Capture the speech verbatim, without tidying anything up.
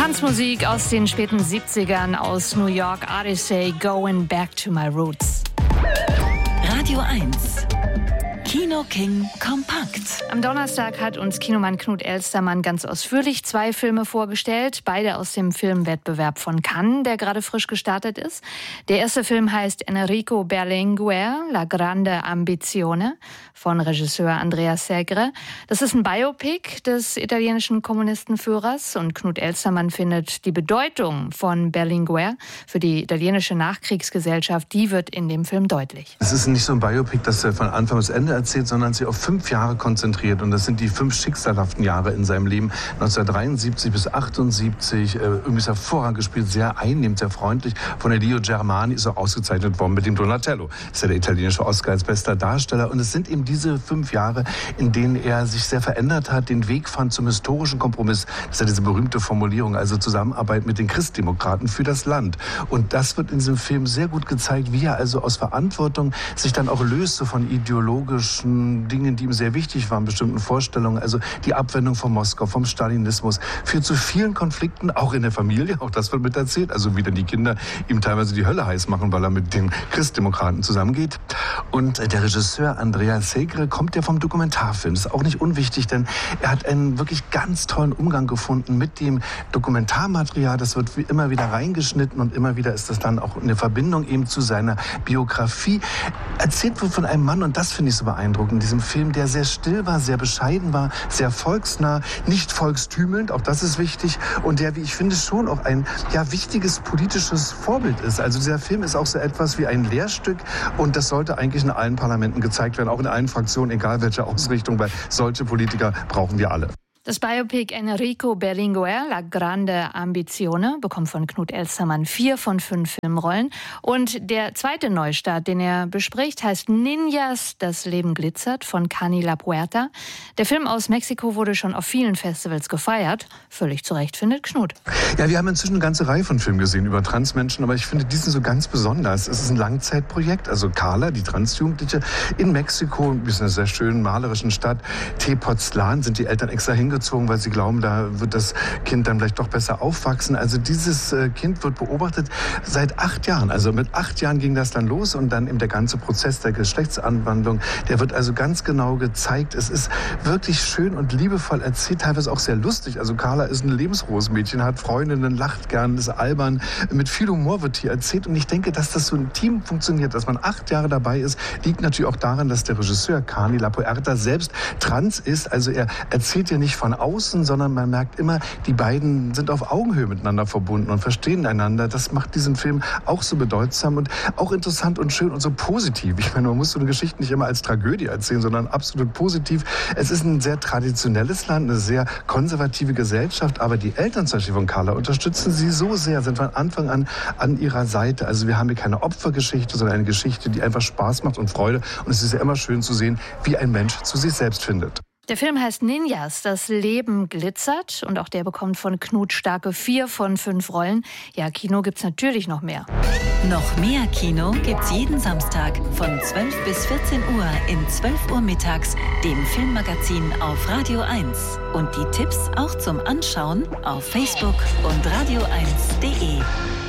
Tanzmusik aus den späten siebzigern aus New York, Odyssey, Going Back to My Roots. Radio eins. Kino King kompakt. Am Donnerstag hat uns Kinomann Knut Elstermann ganz ausführlich zwei Filme vorgestellt, beide aus dem Filmwettbewerb von Cannes, der gerade frisch gestartet ist. Der erste Film heißt Enrico Berlinguer, La Grande Ambizione von Regisseur Andrea Segre. Das ist ein Biopic des italienischen Kommunistenführers und Knut Elstermann findet, die Bedeutung von Berlinguer für die italienische Nachkriegsgesellschaft, die wird in dem Film deutlich. Es ist nicht so ein Biopic, das er von Anfang bis Ende erzählt, sondern sich auf fünf Jahre konzentriert. Und das sind die fünf schicksalhaften Jahre in seinem Leben. neunzehnhundertdreiundsiebzig bis achtundsiebzig. Äh, irgendwie ist hervorragend gespielt, sehr einnehmend, sehr freundlich. Von Elio Germani ist auch ausgezeichnet worden mit dem Donatello. Ist ja der italienische Oscar als bester Darsteller. Und es sind eben diese fünf Jahre, in denen er sich sehr verändert hat, den Weg fand zum historischen Kompromiss. Das ist ja diese berühmte Formulierung, also Zusammenarbeit mit den Christdemokraten für das Land. Und das wird in diesem Film sehr gut gezeigt, wie er also aus Verantwortung sich dann auch löste von ideologischen Dingen, die ihm sehr wichtig waren, bestimmten Vorstellungen, also die Abwendung von Moskau, vom Stalinismus, führt zu vielen Konflikten, auch in der Familie, auch das wird mit erzählt, also wie dann die Kinder ihm teilweise die Hölle heiß machen, weil er mit den Christdemokraten zusammengeht. Und der Regisseur Andrea Segre kommt ja vom Dokumentarfilm, das ist auch nicht unwichtig, denn er hat einen wirklich ganz tollen Umgang gefunden mit dem Dokumentarmaterial, das wird immer wieder reingeschnitten und immer wieder ist das dann auch eine Verbindung eben zu seiner Biografie. Erzählt wird von einem Mann, und das finde ich so beeindruckend in diesem Film, der sehr still war, sehr bescheiden war, sehr volksnah, nicht volkstümelnd, auch das ist wichtig, und der, wie ich finde, schon auch ein ja, wichtiges politisches Vorbild ist. Also dieser Film ist auch so etwas wie ein Lehrstück und das sollte eigentlich in allen Parlamenten gezeigt werden, auch in allen Fraktionen, egal welche Ausrichtung, weil solche Politiker brauchen wir alle. Das Biopic Enrico Berlinguer, La Grande Ambizione, bekommt von Knut Elstermann vier von fünf Filmrollen. Und der zweite Neustart, den er bespricht, heißt Ninjas, das Leben glitzert von Cani La Puerta. Der Film aus Mexiko wurde schon auf vielen Festivals gefeiert. Völlig zu Recht, findet Knut. Ja, wir haben inzwischen eine ganze Reihe von Filmen gesehen über Transmenschen, aber ich finde diesen so ganz besonders. Es ist ein Langzeitprojekt, also Carla, die Transjugendliche, in Mexiko, ist eine sehr schöne malerischen Stadt. Tepoztlan sind die Eltern extra hingezogen, weil sie glauben, da wird das Kind dann vielleicht doch besser aufwachsen. Also dieses äh, Kind wird beobachtet seit acht Jahren. Also mit acht Jahren ging das dann los und dann eben der ganze Prozess der Geschlechtsanwandlung, der wird also ganz genau gezeigt. Es ist wirklich schön und liebevoll erzählt, teilweise auch sehr lustig. Also Carla ist ein lebensfrohes Mädchen, hat Freundinnen, lacht gern, ist albern. Mit viel Humor wird hier erzählt und ich denke, dass das so ein Team funktioniert, dass man acht Jahre dabei ist, liegt natürlich auch daran, dass der Regisseur Cani La Puerta selbst trans ist. Also er erzählt ja nicht von außen, sondern man merkt immer, die beiden sind auf Augenhöhe miteinander verbunden und verstehen einander. Das macht diesen Film auch so bedeutsam und auch interessant und schön und so positiv. Ich meine, man muss so eine Geschichte nicht immer als Tragödie erzählen, sondern absolut positiv. Es ist ein sehr traditionelles Land, eine sehr konservative Gesellschaft, aber die Eltern zum Beispiel von Carla unterstützen sie so sehr, sind von Anfang an an ihrer Seite. Also wir haben hier keine Opfergeschichte, sondern eine Geschichte, die einfach Spaß macht und Freude. Und es ist ja immer schön zu sehen, wie ein Mensch zu sich selbst findet. Der Film heißt Ninjas, das Leben glitzert und auch der bekommt von Knut starke vier von fünf Rollen. Ja, Kino gibt's natürlich noch mehr. Noch mehr Kino gibt's jeden Samstag von zwölf bis vierzehn Uhr in zwölf Uhr mittags, dem Filmmagazin auf Radio eins. Und die Tipps auch zum Anschauen auf Facebook und radio eins punkt de.